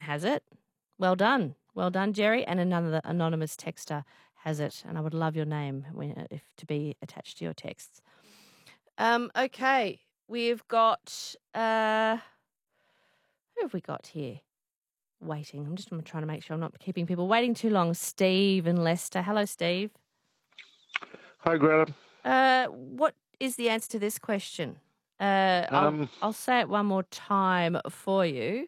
has it. Well done. Well done, Jerry. And another anonymous texter has it. And I would love your name to be attached to your texts. Okay. We've got... who have we got here? Waiting. I'm trying to make sure I'm not keeping people waiting too long. Steve and Leicester. Hello, Steve. Hi, Greta. What is the answer to this question? I'll say it one more time for you.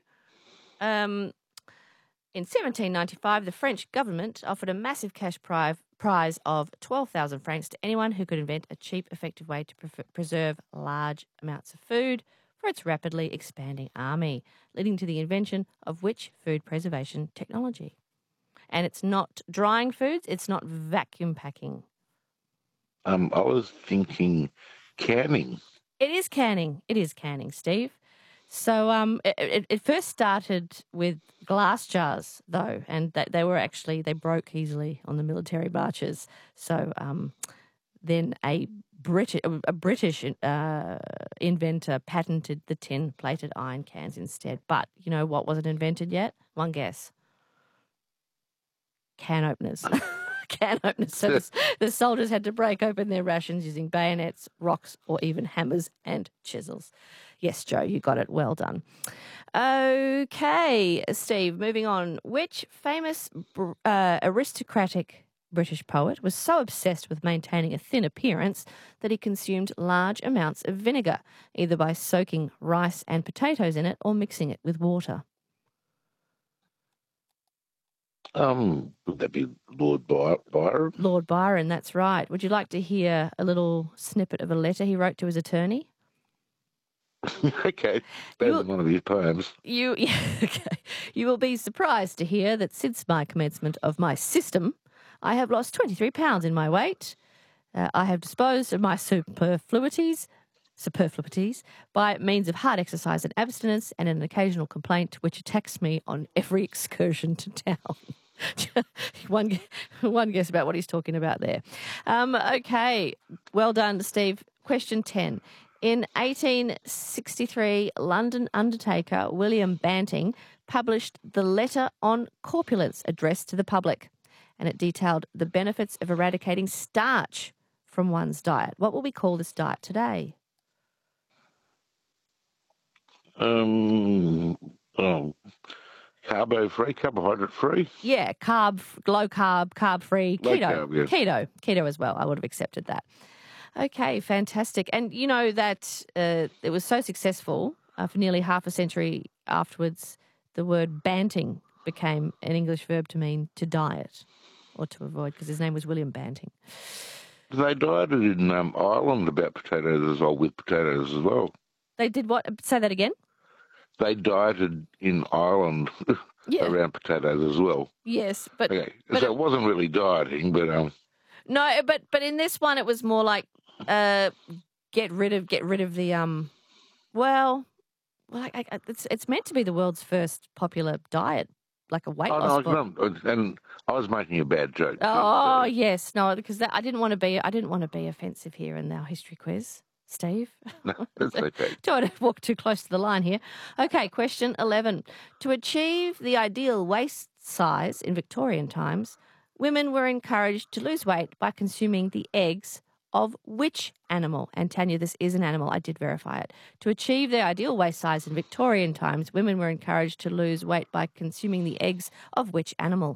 In 1795, the French government offered a massive cash prize of 12,000 francs to anyone who could invent a cheap, effective way to preserve large amounts of food for its rapidly expanding army, leading to the invention of which food preservation technology? And it's not drying foods, it's not vacuum packing. I was thinking canning. It is canning. It is canning, Steve. So it first started with glass jars, though, and they broke easily on the military marches. So then a British inventor patented the tin-plated iron cans instead. But you know what wasn't invented yet? One guess. Can openers. Can openers. So the soldiers had to break open their rations using bayonets, rocks, or even hammers and chisels. Yes, Joe, you got it. Well done. Okay, Steve, moving on. Which famous aristocratic British poet was so obsessed with maintaining a thin appearance that he consumed large amounts of vinegar, either by soaking rice and potatoes in it or mixing it with water? Would that be Lord Byron? Lord Byron, that's right. Would you like to hear a little snippet of a letter he wrote to his attorney? Okay, better than one of his poems. Okay. You will be surprised to hear that since my commencement of my system, I have lost 23 pounds in my weight. I have disposed of my superfluities by means of hard exercise and abstinence and an occasional complaint which attacks me on every excursion to town. one guess about what he's talking about there. Okay, well done, Steve. Question 10. In 1863, London undertaker William Banting published the Letter on Corpulence addressed to the public, and it detailed the benefits of eradicating starch from one's diet. What will we call this diet today? Carbo-free, carbohydrate-free? Yeah, low carb, carb-free, Low keto. carb, yes. Keto as well. I would have accepted that. Okay, fantastic. And you know that it was so successful for nearly half a century afterwards, the word banting became an English verb to mean to diet or to avoid, because his name was William Banting. They dieted in Ireland about potatoes as well, with potatoes as well. They did what? Say that again? They dieted in Ireland around potatoes as well. Yes, but... Okay, so it wasn't really dieting, but... No, but in this one it was more like get rid of the it's meant to be the world's first popular diet, like a weight loss. And I was making a bad joke. Oh yes, no, because I didn't want to be offensive here in our history quiz, Steve. No, that's okay. Don't want to walk too close to the line here. Okay, question 11. To achieve the ideal waist size in Victorian times, women were encouraged to lose weight by consuming the eggs of which animal? And Tanya, this is an animal. I did verify it. To achieve their ideal waist size in Victorian times, women were encouraged to lose weight by consuming the eggs of which animal?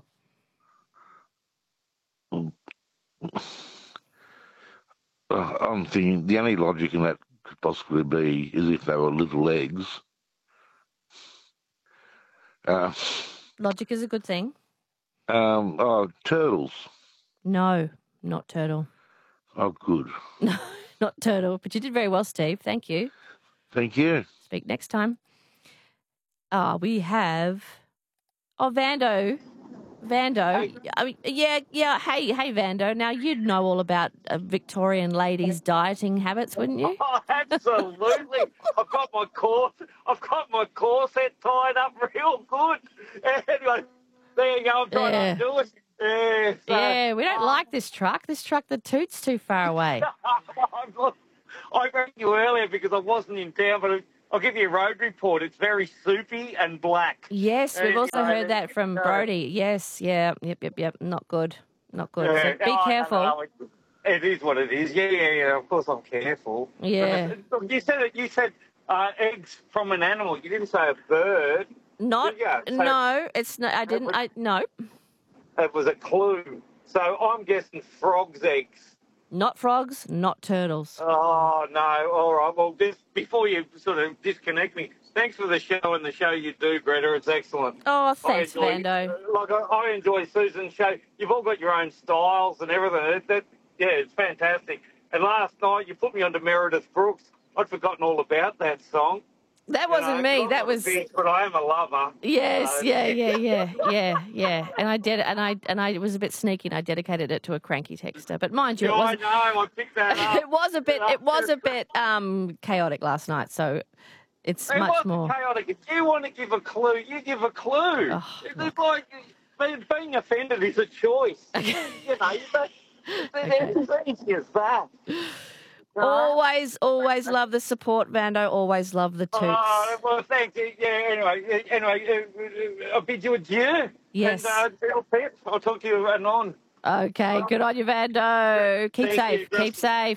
I'm thinking the only logic in that could possibly be is if they were little eggs. Logic is a good thing. Turtles. No, not turtle. Oh, good. No, not turtle. But you did very well, Steve. Thank you. Thank you. Speak next time. We have... Oh, Vando. Hey. I mean, yeah. Hey, Vando. Now, you'd know all about Victorian ladies' dieting habits, wouldn't you? Oh, absolutely. I've got my corset tied up real good. Anyway, there you go. I'm trying to do it. Yeah, we don't like this truck. This truck, the toot's too far away. I rang you earlier because I wasn't in town, but I'll give you a road report. It's very soupy and black. Yes, we've also Anyway, heard that from Brody. Yes, yeah, yep. Not good. Not good. Yeah, So be careful. no, it is what it is. Yeah. Of course, I'm careful. Yeah. You said eggs from an animal. You didn't say a bird. Not, did you? So no, it's not, I didn't, no. it was a clue. So I'm guessing frogs' eggs. Not frogs, not turtles. Oh, no. All right. Well, before you sort of disconnect me, thanks for the show and the show you do, Greta. It's excellent. Oh, thanks, Vando. I enjoy Susan's show. You've all got your own styles and everything. Yeah, it's fantastic. And last night you put me onto Meredith Brooks. I'd forgotten all about that song. That wasn't me. That was. But I am a lover. Yes, yeah. And I did, and I was a bit sneaky, and I dedicated it to a cranky texter. But mind you, I know. I picked that up. it was a bit chaotic last night. So it's it much wasn't more chaotic. If you want to give a clue, you give a clue. Oh, it's like being offended is a choice. Okay. You know, it's as easy as that. Always love the support, Vando. Always love the toots. Oh, well, thanks. Yeah, anyway, I'll bid you adieu. Yes. And I'll talk to you anon. Okay, good on you, Vando. Keep Thank safe. you. Keep safe.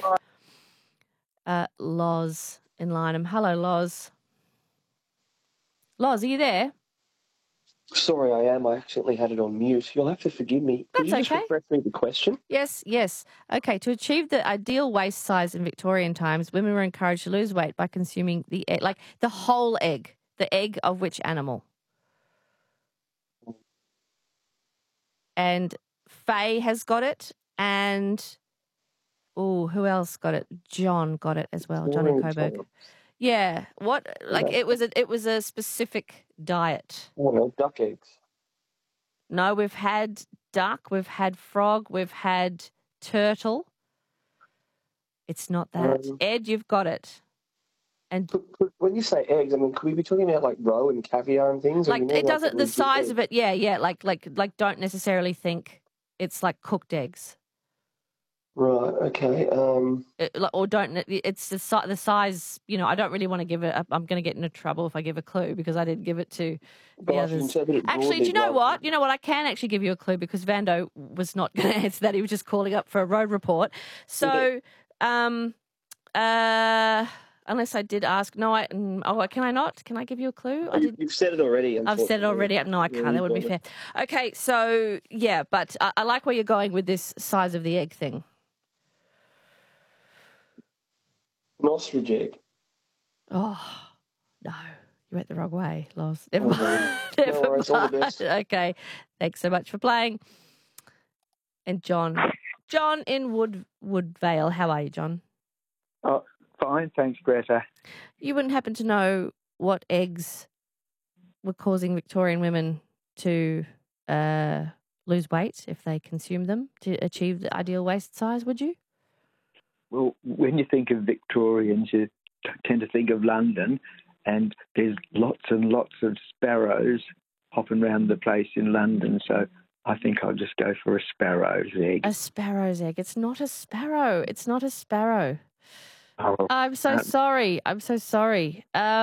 Loz in Lynham. Hello, Loz. Loz, are you there? Sorry, I am. I accidentally had it on mute. You'll have to forgive me. Can That's you just okay. refresh me the question? Yes. Okay, to achieve the ideal waist size in Victorian times, women were encouraged to lose weight by consuming the egg, like the whole egg. The egg of which animal? And Faye has got it, and who else got it? John got it as well. John in Coburg. Yeah. What? Like it was a specific diet. Oh, no, duck eggs. No, we've had duck, we've had frog, we've had turtle. It's not that. Ed, you've got it. And when you say eggs, I mean, could we be talking about like roe and caviar and things? like it doesn't. The size of it, yeah. Like don't necessarily think it's like cooked eggs. Right. Okay. Or don't. It's the size. You know, I don't really want to give it. I'm going to get into trouble if I give a clue because I didn't give it to the others. Actually, do you know what? You know what? I can actually give you a clue because Vando was not going to answer that. He was just calling up for a road report. So, unless I did ask, no. Can I not? Can I give you a clue? You've said it already. I've said it already. No, I can't. That wouldn't be fair. Okay, so yeah, but I like where you're going with this size of the egg thing. An ostrich egg. Oh, no. You went the wrong way, Loz. Never mind. No Never worries, all the mind. best. Okay. Thanks so much for playing. And John in Woodvale. How are you, John? Oh, fine. Thanks, Greta. You wouldn't happen to know what eggs were causing Victorian women to lose weight if they consumed them to achieve the ideal waist size, would you? Well, when you think of Victorians, you tend to think of London, and there's lots and lots of sparrows hopping around the place in London. So I think I'll just go for a sparrow's egg. A sparrow's egg. It's not a sparrow. It's not a sparrow. Oh, I'm so sorry. I'm so sorry.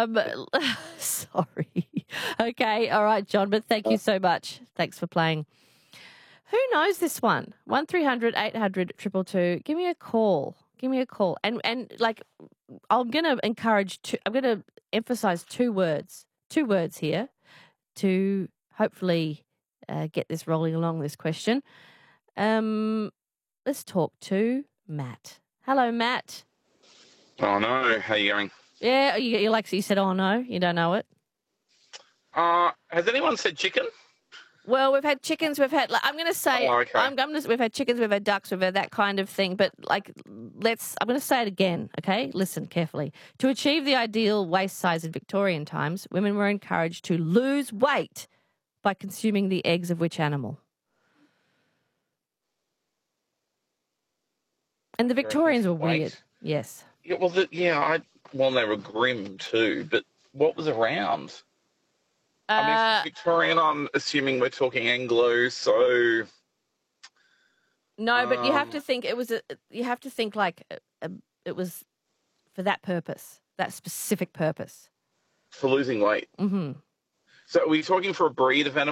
Sorry. Okay. All right, John. But thank you so much. Thanks for playing. Who knows this one? 1300 800 222. Give me a call. Give me a call. And like, I'm going to I'm going to emphasize two words here to hopefully get this rolling along, this question. Let's talk to Matt. Hello, Matt. Oh no, how you going? Yeah, you like you said, oh no, you don't know it. Has anyone said chicken? Well, we've had chickens. We've had. I'm going to say. Oh, okay. We've had chickens. We've had ducks. We've had that kind of thing. But like, I'm going to say it again. Okay, listen carefully. To achieve the ideal waist size in Victorian times, women were encouraged to lose weight by consuming the eggs of which animal? And the Victorians were weird. Weight? Yes. Yeah, well, they were grim too. But what was around? I mean, Victorian, I'm assuming we're talking Anglo, so... No, but you have to think it was. You have to think like it was for that purpose, that specific purpose. For losing weight. Mm-hmm. So are we talking for a breed of animal?